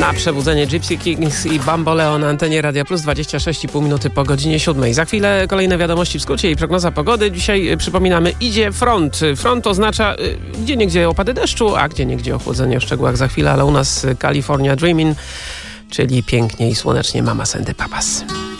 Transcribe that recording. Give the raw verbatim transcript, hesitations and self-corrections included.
Na przebudzenie Gypsy Kings i Bamboleo na antenie Radia Plus, dwadzieścia sześć i pół minuty po godzinie siódmej. Za chwilę kolejne wiadomości w skrócie i prognoza pogody. Dzisiaj y, przypominamy, idzie front. Front oznacza y, gdzieniegdzie opady deszczu, a gdzieniegdzie ochłodzenie. O szczegółach za chwilę, ale u nas y, California Dreamin', czyli pięknie i słonecznie Mamas and the Papas.